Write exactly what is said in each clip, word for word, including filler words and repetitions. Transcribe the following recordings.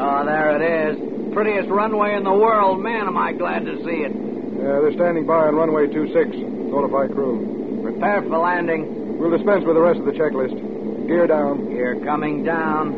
Oh, there it is. Prettiest runway in the world. Man, am I glad to see it. Yeah, they're standing by on runway two six. Notify crew. Prepare for landing. We'll dispense with the rest of the checklist. Gear down. Gear coming down.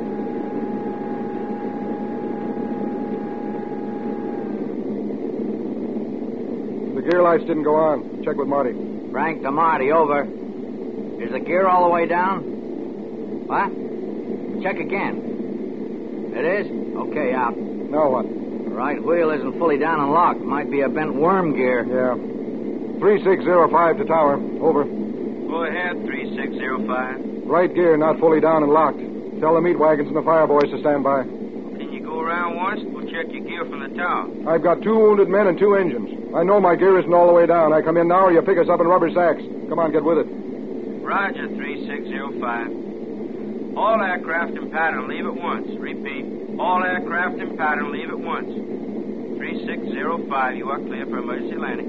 The gear lights didn't go on. Check with Marty. Frank to Marty, over. Is the gear all the way down? What? Check again. It is? Okay, out. Now what? The right wheel isn't fully down and locked. Might be a bent worm gear. Yeah. three six zero five to tower. Over. Go ahead, three six zero five. Right gear not fully down and locked. Tell the meat wagons and the fire boys to stand by. Can you go around once? We'll check your gear from the tower. I've got two wounded men and two engines. I know my gear isn't all the way down. I come in now or you pick us up in rubber sacks. Come on, get with it. Roger, three six zero five. All aircraft in pattern, leave at once. Repeat. All aircraft in pattern, leave at once. three six zero five, you are clear for emergency landing.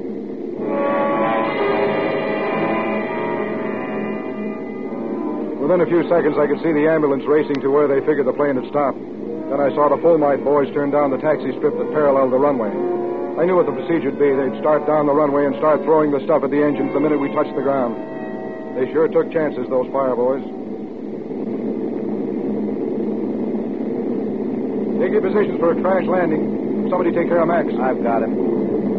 Within a few seconds, I could see the ambulance racing to where they figured the plane had stopped. Then I saw the Fulmite boys turn down the taxi strip that paralleled the runway. I knew what the procedure'd be. They'd start down the runway and start throwing the stuff at the engines the minute we touched the ground. They sure took chances, those fire boys. Take your positions for a crash landing. Somebody take care of Max. I've got him.